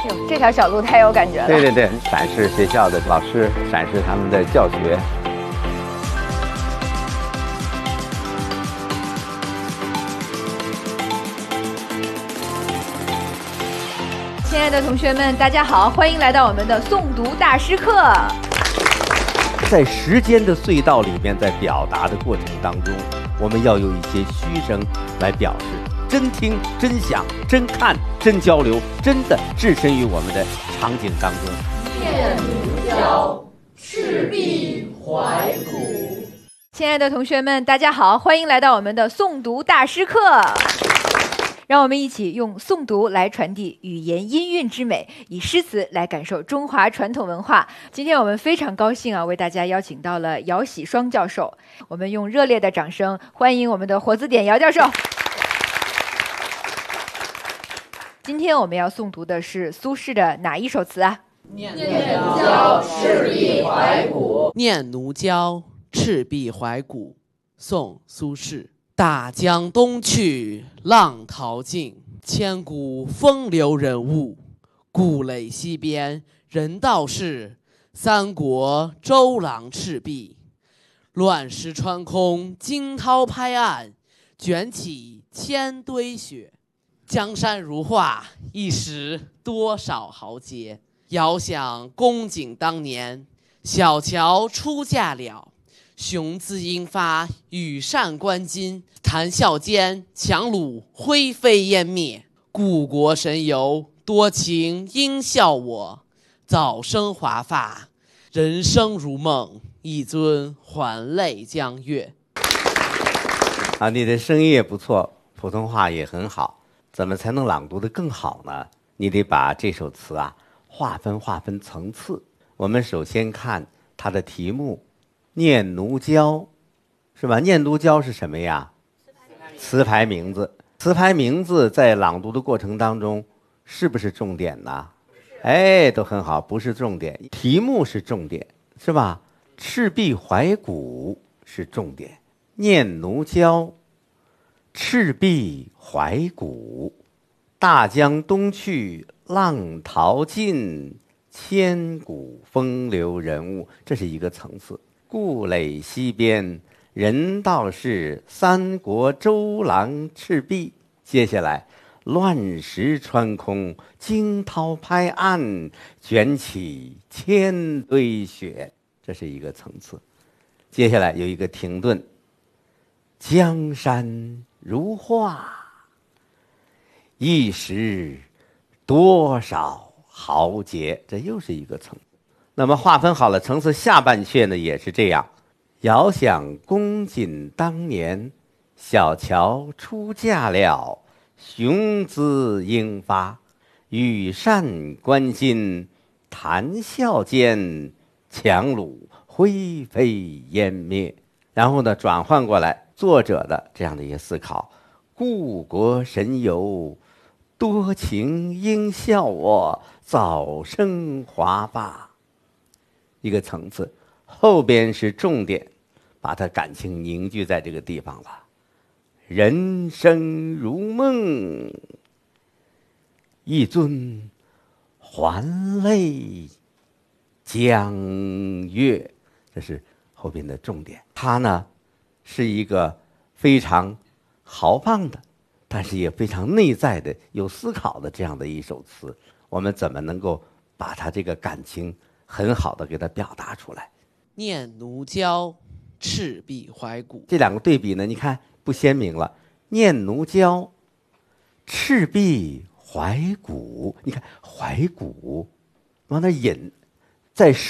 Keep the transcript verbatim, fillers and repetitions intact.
哟，这条小路太有感觉了。 对对对，展示学校的老师，展示他们的教学。 亲爱的同学们，大家好，欢迎来到我们的诵读大师课。 在时间的隧道里面，在表达的过程当中，我们要有一些虚声来表示，真听、真想、真看、真交流，真的置身于我们的场景当中。 念奴娇，赤壁怀古。 亲爱的同学们，大家好，欢迎来到我们的诵读大师课。让我们一起用诵读来传递语言音韵之美，以诗词来感受中华传统文化。今天我们非常高兴啊，为大家邀请到了姚喜双教授。我们用热烈的掌声欢迎我们的活字典姚教授。今天我们要诵读的是苏轼的哪一首词啊？ 念奴娇，赤壁怀古。 念奴娇，赤壁怀古。宋·苏轼。大江东去，浪淘尽，千古风流人物。故垒西边，人道是，三国周郎赤壁。乱石穿空，惊涛拍岸，卷起千堆雪。江山如画，一时多少豪杰。遥想公瑾当年，小乔出嫁了。雄姿英发，羽扇纶巾，谈笑间，樯橹灰飞烟灭。故国神游，多情应笑我。早生华发，人生如梦，一尊还酹江月。 啊，你的声音也不错，普通话也很好，怎么才能朗读得更好呢？你得把这首词啊划分划分层次。我们首先看它的题目。念奴娇，是吧？念奴娇是什么呀？词牌名字。词牌名字在朗读的过程当中，是不是重点呢？哎，都很好，不是重点。题目是重点，是吧？赤壁怀古是重点。念奴娇，赤壁怀古。大江东去，浪淘尽，千古风流人物，这是一个层次。故垒西边，人道是，三国周郎赤壁。接下来，乱石穿空，惊涛拍岸，卷起千堆雪，这是一个层次。接下来有一个停顿，江山如画，一时多少豪杰，这又是一个层次。那么划分好了层次，下半阙呢也是这样。遥想公瑾当年，小乔出嫁了。雄姿英发，羽扇纶巾，谈笑间，樯橹灰飞烟灭。然后呢，转换过来作者的这样的一些思考：故国神游，多情应笑我，早生华发。一个层次，后边是重点，把它感情凝聚在这个地方了。人生如梦，一尊还酹江月，这是后边的重点。它呢是一个非常豪放的，但是也非常内在的、有思考的这样的一首词。我们怎么能够把它这个感情很好的给它表达出来？ 念奴娇，赤壁怀古。 这两个对比呢，你看不鲜明了。念奴娇，赤壁怀古。你看怀古往那引，在